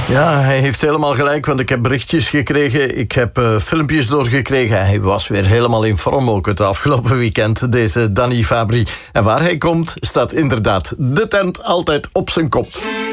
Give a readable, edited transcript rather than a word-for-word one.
Ja, hij heeft helemaal gelijk, want ik heb berichtjes gekregen. Ik heb filmpjes doorgekregen. Hij was weer helemaal in vorm ook het afgelopen weekend, deze Danny Fabry. En waar hij komt, staat inderdaad de tent altijd op zijn kop.